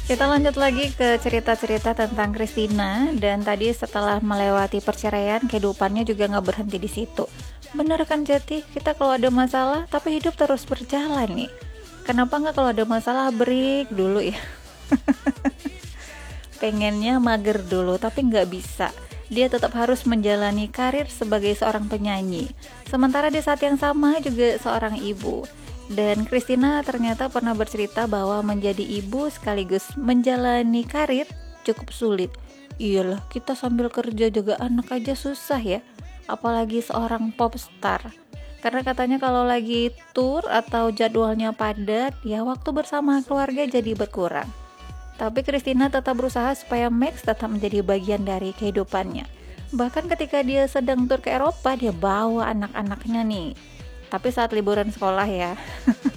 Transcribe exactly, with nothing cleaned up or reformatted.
Kita lanjut lagi ke cerita-cerita tentang Christina. Dan tadi setelah melewati perceraian, kehidupannya juga nggak berhenti di situ. Bener kan Jati? Kita kalau ada masalah, tapi hidup terus berjalan nih. Kenapa nggak kalau ada masalah break dulu ya? Pengennya mager dulu, tapi nggak bisa. Dia tetap harus menjalani karir sebagai seorang penyanyi. Sementara di saat yang sama juga seorang ibu. Dan Christina ternyata pernah bercerita bahwa menjadi ibu sekaligus menjalani karir cukup sulit. Iyalah, kita sambil kerja jaga anak aja susah ya. Apalagi seorang popstar. Karena katanya kalau lagi tour atau jadwalnya padat, ya waktu bersama keluarga jadi berkurang. Tapi Christina tetap berusaha supaya Max tetap menjadi bagian dari kehidupannya. Bahkan ketika dia sedang tur ke Eropa, dia bawa anak-anaknya nih. Tapi saat liburan sekolah ya.